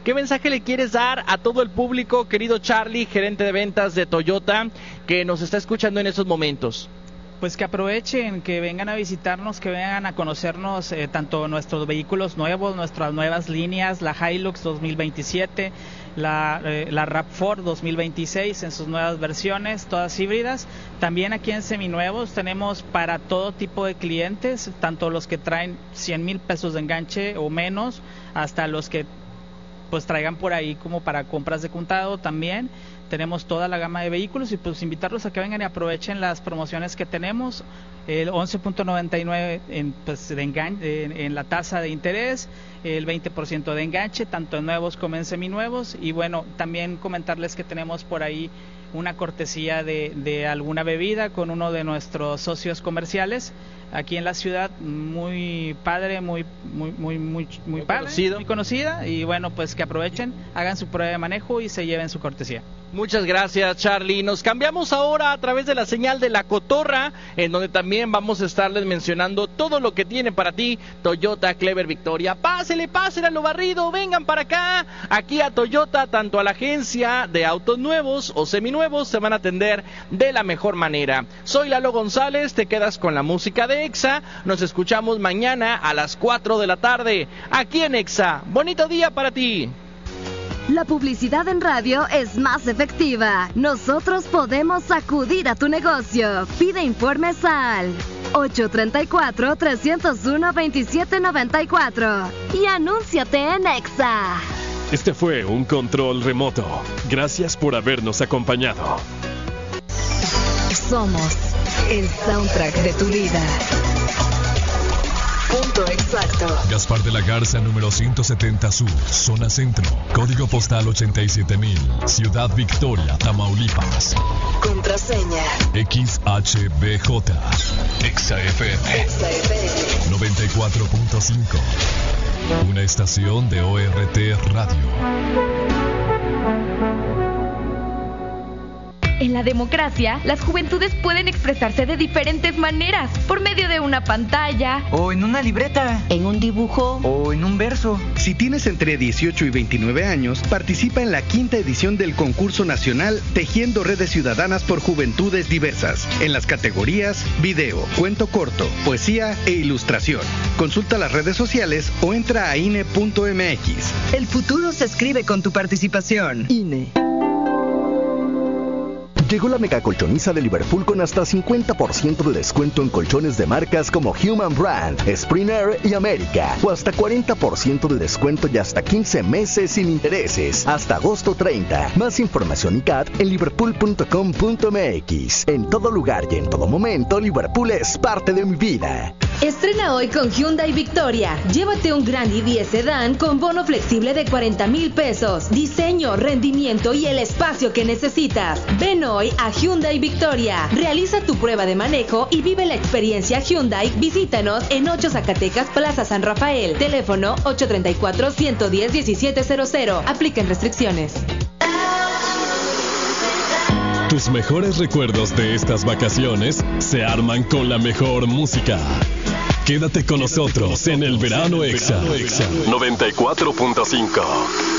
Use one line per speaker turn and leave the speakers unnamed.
¿Qué mensaje le quieres dar a todo el público, querido Charlie, gerente de ventas de Toyota, que nos está escuchando en estos momentos?
Pues que aprovechen, que vengan a visitarnos, que vengan a conocernos tanto nuestros vehículos nuevos, nuestras nuevas líneas, la Hilux 2027, la RAV4 2026 en sus nuevas versiones, todas híbridas. También aquí en Seminuevos tenemos para todo tipo de clientes, tanto los que traen 100,000 pesos de enganche o menos, hasta los que pues traigan por ahí como para compras de contado también. Tenemos toda la gama de vehículos y pues invitarlos a que vengan y aprovechen las promociones que tenemos, el 11.99 en la tasa de interés, el 20% de enganche, tanto en nuevos como en seminuevos. Y bueno, también comentarles que tenemos por ahí una cortesía de alguna bebida con uno de nuestros socios comerciales aquí en la ciudad, muy padre, muy padre, muy conocida, y bueno, pues que aprovechen, hagan su prueba de manejo y se lleven su cortesía.
Muchas gracias, Charlie. Nos cambiamos ahora a través de la señal de La Cotorra, en donde también vamos a estarles mencionando todo lo que tiene para ti Toyota Clever Victoria. Pásele a lo barrido, vengan para acá, aquí a Toyota, tanto a la agencia de autos nuevos o seminuevos, se van a atender de la mejor manera. Soy Lalo González, te quedas con la música de EXA, nos escuchamos mañana a las 4 de la tarde, aquí en EXA. Bonito día para ti.
La publicidad en radio es más efectiva. Nosotros podemos acudir a tu negocio. Pide informes al 834-301-2794 y anúnciate en EXA.
Este fue un control remoto. Gracias por habernos acompañado.
Somos el soundtrack de tu vida. Punto exacto.
Gaspar de la Garza, número 170 Sur, zona centro, código postal 87,000, Ciudad Victoria, Tamaulipas.
Contraseña
XHBJ, EXA-FM 94.5, una estación de ORT Radio.
En la democracia, las juventudes pueden expresarse de diferentes maneras, por medio de una pantalla,
o en una libreta,
en un dibujo,
o en un verso.
Si tienes entre 18 y 29 años, participa en la 5ª edición del concurso nacional Tejiendo Redes Ciudadanas por Juventudes Diversas, en las categorías video, cuento corto, poesía e ilustración. Consulta las redes sociales o entra a INE.mx.
El futuro se escribe con tu participación.
INE.
Llegó la mega colchoniza de Liverpool con hasta 50% de descuento en colchones de marcas como Human Brand, Springer y América, o hasta 40% de descuento y hasta 15 meses sin intereses, hasta agosto 30. Más información y CAT en liverpool.com.mx. En todo lugar y en todo momento, Liverpool es parte de mi vida.
Estrena hoy con Hyundai Victoria. Llévate un Grand i10 Sedan con bono flexible de 40,000 pesos. Diseño, rendimiento y el espacio que necesitas. Ven hoy a Hyundai Victoria. Realiza tu prueba de manejo y vive la experiencia Hyundai. Visítanos en 8 Zacatecas, Plaza San Rafael. Teléfono 834-110-1700. Aplican restricciones.
Tus mejores recuerdos de estas vacaciones se arman con la mejor música. Quédate con nosotros en el Verano EXA 94.5.